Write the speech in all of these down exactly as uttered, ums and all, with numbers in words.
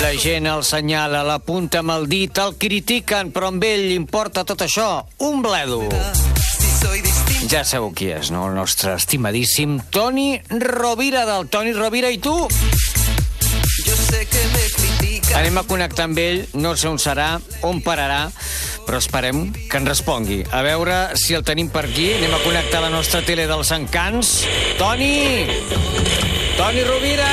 la gent el senyala, l'apunta amb el dit, el critiquen, però amb ell importa tot això un bledo. Ja sabeu qui és, no? El nostre estimadíssim Toni Rovira, del Toni Rovira. I tu? Anem a connectar amb ell, no sé on serà, on pararà, però esperem que ens respongui. A veure si el tenim per aquí. Anem a connectar la nostra tele dels encants. Toni! Toni Rovira!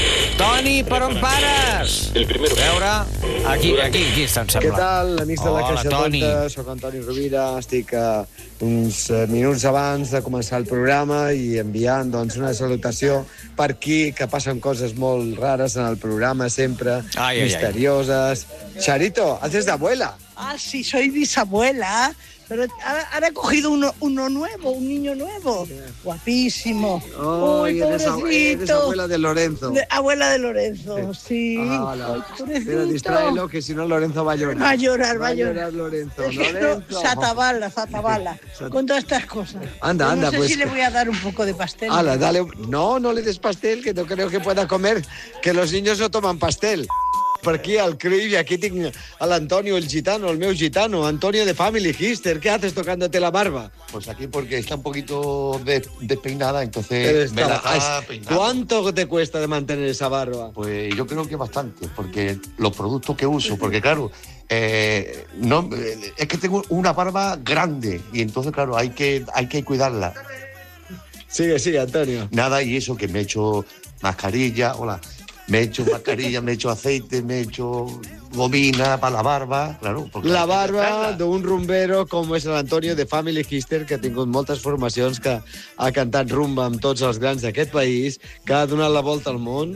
Toni, per on pares? A veure, aquí, aquí, aquí està, em sembla. Què tal, amics de la Hola, Caixa Toni. Tonta? Soc en Toni Rovira, estic uh, uns uh, minuts abans de començar el programa i enviant doncs, una salutació per aquí, que passen coses molt rares en el programa, sempre Ai, ai, misterioses. Charito, haces de abuela. Ah, sí, soy bisabuela, pero ahora, ahora he cogido uno, uno nuevo, un niño nuevo. Guapísimo. Oh, Uy, eres, ab- pobrecito. eres abuela de Lorenzo. De- abuela de Lorenzo, sí. Ah, Ay, Pero pobrecito. distráelo, que si no Lorenzo va a llorar. Va a llorar, va a llorar. llorar Lorenzo. Es que no, Lorenzo. se atabala, se atabala con todas estas cosas. Anda, Yo anda, no sé pues si le que- voy a dar un poco de pastel. Ala, dale. un- No, no le des pastel, que no creo que pueda comer, que los niños no toman pastel. Per aquí al Cruyff y aquí tinc a l'Antonio, el gitano, el meu gitano, Antonio de Family Hister. ¿Qué haces tocándote la barba? Pues aquí porque está un poquito des- despeinada, entonces Eres me la taba- está Ay, peinando. ¿Cuánto te cuesta de mantener esa barba? Pues yo creo que bastante, porque los productos que uso, porque claro, eh, no, eh, es que tengo una barba grande y entonces claro, hay que, hay que cuidarla. Sigue, sigue, Antonio. Nada, y eso que me he hecho mascarilla, hola, me he hecho mascarilla, me he hecho aceite, me he hecho gomina para la barba, claro. porque La hay que barba cuidarla. d'un rumbero com és l'Antonio de Family Hister, que ha tingut moltes formacions, que ha cantat rumba amb tots els grans d'aquest país, que ha donat la volta al món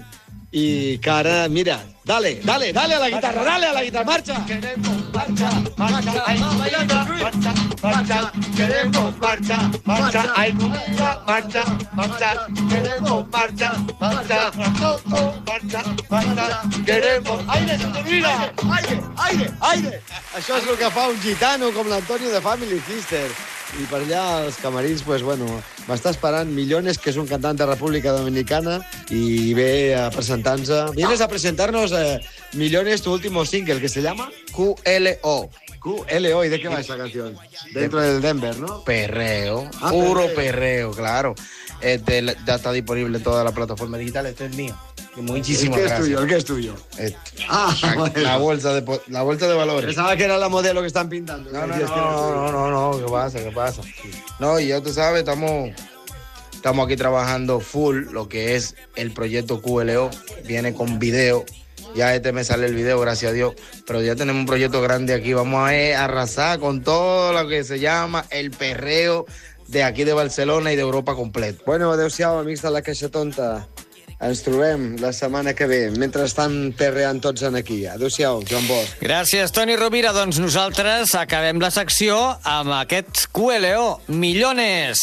i que ara, mira, dale, dale, dale a la guitarra, dale a la guitarra, marxa! Queremos marcha, marcha, ay, marcha, marcha, queremos marcha, marcha, ay, marcha, marcha, marcha, queremos marcha, marcha, marcha, marcha, queremos aire, mira, aire, aire, aire. Això és el que fa un gitano com l'Antonio de Family Hister. I per allà, els camarins, pues, bueno, m'està esperant Millones, que és un cantant de República Dominicana, i ve a presentar-nos... Vienes a presentarnos eh, Millones, tu último single, que se llama Q L O. Q L O. ¿Y de qué va esa canción? Dentro del Denver, ¿no? Perreo. Ah, puro perreo. perreo, claro. Este la- ya está disponible en todas las plataformas digitales. Este es mío. Y El muchísimas que es gracias. tuyo, el que es tuyo. Este. Ah, La, bueno. la bolsa de po- la bolsa de valores. Pensaba que era la modelo que están pintando. No, no, no, no, no, no, no, ¿qué pasa? ¿Qué pasa? No, y ya tú sabes, estamos, estamos aquí trabajando full lo que es el proyecto Q L O. Viene con video. Ya este me sale el video, gracias a Dios. Pero ya tenemos un proyecto grande aquí. Vamos a eh, arrasar con todo lo que se llama el perreo de aquí de Barcelona y de Europa completo. Bueno, adeu-siau, amics de la Caixa Tonta. Ens trobem la setmana que ve. Mentrestant, perreant tots en aquí. Adéu-siau, Joan Bosch. Gràcies, Toni Rovira. Doncs nosaltres acabem la secció amb aquest Q L O, Millones.